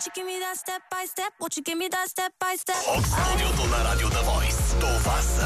Won't you give me that step by step? Won't you give me that step by step? От студиото на Радио The Voice. Това са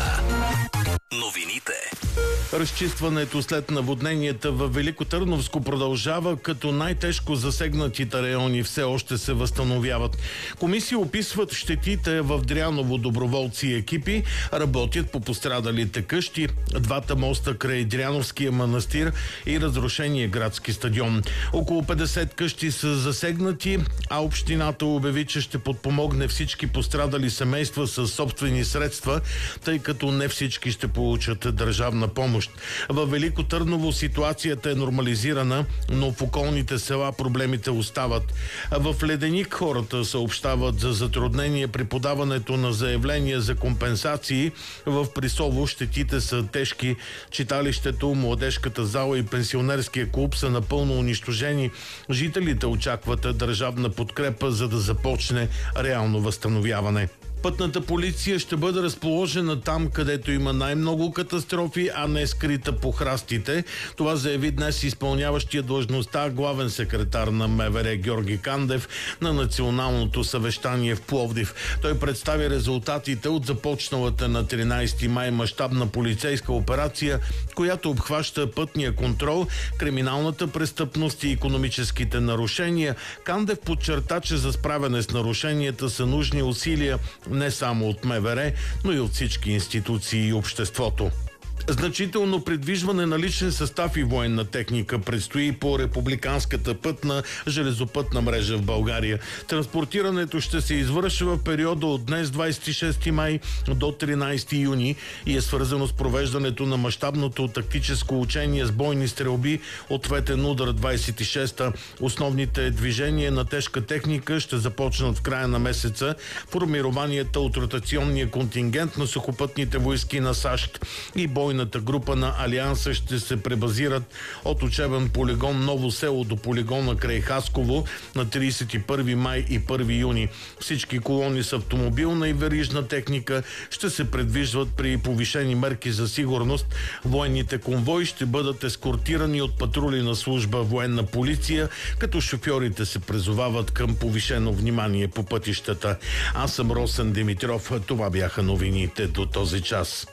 новините. Разчистването след наводненията във Великотърновско продължава, като най-тежко засегнатите райони все още се възстановяват. Комисии описват щетите в Дряново, доброволци и екипи работят по пострадалите къщи, двата моста край Дряновския манастир и разрушения градски стадион. Около 50 къщи са засегнати, а общината обяви, че ще подпомогне всички пострадали семейства със собствени средства, тъй като не всички ще получат държавна помощ. Във Велико Търново ситуацията е нормализирана, но в околните села проблемите остават. В Леденик хората съобщават за затруднение при подаването на заявления за компенсации. В Присово щетите са тежки. Читалището, младежката зала и пенсионерския клуб са напълно унищожени. Жителите очакват държавна подкрепа, за да започне реално възстановяване. Пътната полиция ще бъде разположена там, където има най-много катастрофи, а не скрита по храстите. Това заяви днес изпълняващия длъжността главен секретар на МВР Георги Кандев на националното съвещание в Пловдив. Той представи резултатите от започналата на 13 май мащабна полицейска операция, която обхваща пътния контрол, криминалната престъпност и икономическите нарушения. Кандев подчерта, че за справяне с нарушенията са нужни усилия не само от МВР, но и от всички институции и обществото. Значително придвижване на личен състав и военна техника предстои по републиканската пътна железопътна мрежа в България. Транспортирането ще се извършва в периода от днес 26 май до 13 юни и е свързано с провеждането на мащабното тактическо учение с бойни стрелби ответен удар 26-та. Основните движения на тежка техника ще започнат в края на месеца. Формированията от ротационния контингент на сухопътните войски на САЩ и бойната група на Алианса ще се пребазират от учебен полигон Ново село до полигона край Хасково на 31 май и 1 юни. Всички колони с автомобилна и верижна техника ще се предвижват при повишени мерки за сигурност. Военните конвои ще бъдат ескортирани от патрули на служба военна полиция, като шофьорите се призовават към повишено внимание по пътищата. Аз съм Росен Димитров. Това бяха новините до този час.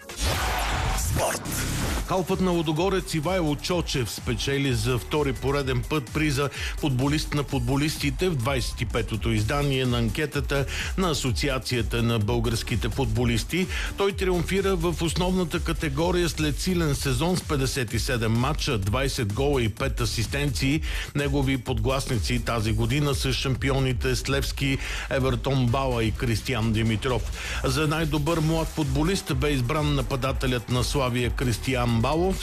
Спорт. Халфът на Лудогорец Ивайло Чочев спечели за втори пореден път приза футболист на футболистите в 25-то издание на анкетата на Асоциацията на българските футболисти. Той триумфира в основната категория след силен сезон с 57 матча, 20 гола и 5 асистенции. Негови подгласници тази година са шампионите Слевски, Евертон Бала и Кристиян Димитров. За най-добър млад футболист бе избран нападателят на Славия Кристиян Балов.